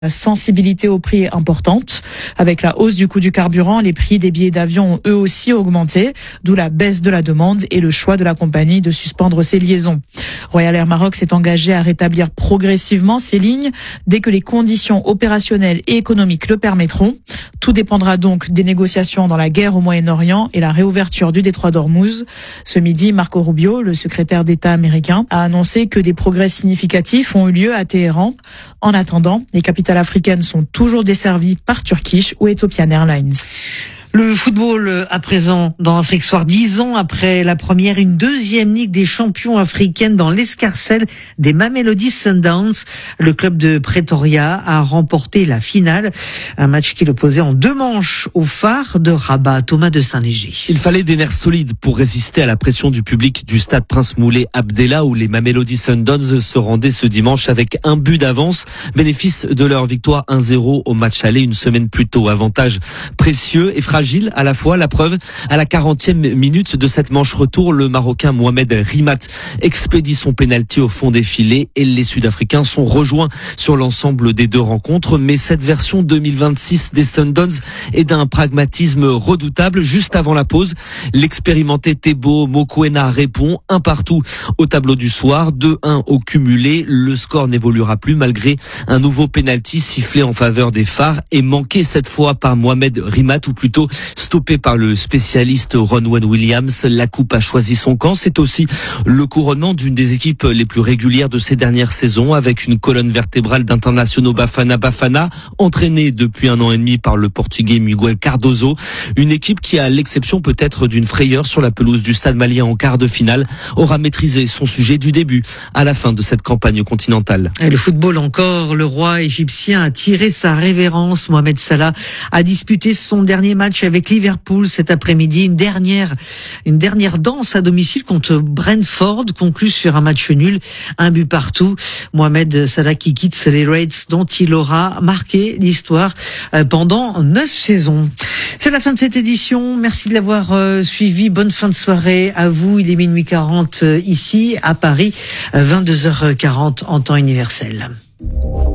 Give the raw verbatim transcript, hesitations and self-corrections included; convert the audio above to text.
La sensibilité au prix est importante. Avec la hausse du coût du carburant, les prix des billets d'avion ont eux aussi augmenté, d'où la baisse de la demande et le choix de la compagnie de suspendre ses liaisons. Royal Air Maroc s'est engagé à rétablir progressivement ces lignes dès que les conditions opérationnelles et économiques le permettront. Tout dépendra donc des négociations dans la guerre au Moyen-Orient et la réouverture du détroit d'Ormuz. Ce midi, Marco Rubio, le secrétaire d'État américain, a annoncé que des progrès significatifs ont eu lieu à Téhéran. En attendant, les capitales africaines sont toujours desservies par Turkish ou Ethiopian Airlines. Le football à présent dans Afrique Soir. Dix ans après la première, une deuxième Ligue des champions africaine dans l'escarcelle des Mamelodi Sundowns. Le club de Pretoria a remporté la finale. Un match qui l'opposait en deux manches au phare de Rabat. Thomas de Saint-Léger. Il fallait des nerfs solides pour résister à la pression du public du stade Prince Moulay Abdellah où les Mamelodi Sundowns se rendaient ce dimanche avec un but d'avance. Bénéfice de leur victoire un zéro au match aller une semaine plus tôt. Avantage précieux et fragile à la fois. La preuve, à la quarantième minute de cette manche retour, le Marocain Mohamed Rimat expédie son pénalty au fond des filets et les Sud-Africains sont rejoints sur l'ensemble des deux rencontres. Mais cette version deux mille vingt-six des Sundowns est d'un pragmatisme redoutable. Juste avant la pause, l'expérimenté Tebo Mokoena répond un partout au tableau du soir, deux un au cumulé. Le score n'évoluera plus malgré un nouveau pénalty sifflé en faveur des Phares et manqué cette fois par Mohamed Rimat, ou plutôt stoppé par le spécialiste Ronwen Williams. La coupe a choisi son camp. C'est aussi le couronnement d'une des équipes les plus régulières de ces dernières saisons, avec une colonne vertébrale d'internationaux Bafana Bafana, entraînée depuis un an et demi par le Portugais Miguel Cardoso. Une équipe qui, à l'exception peut-être d'une frayeur sur la pelouse du Stade Malien en quart de finale, aura maîtrisé son sujet du début à la fin de cette campagne continentale. Et le football encore, le roi égyptien a tiré sa révérence. Mohamed Salah a disputé son dernier match avec Liverpool cet après-midi. Une dernière, une dernière danse à domicile contre Brentford, conclue sur un match nul, un but partout. Mohamed Salah qui quitte les Reds, dont il aura marqué l'histoire pendant neuf saisons. C'est la fin de cette édition. Merci de l'avoir suivi. Bonne fin de soirée à vous. Il est minuit quarante ici à Paris, vingt-deux heures quarante en temps universel.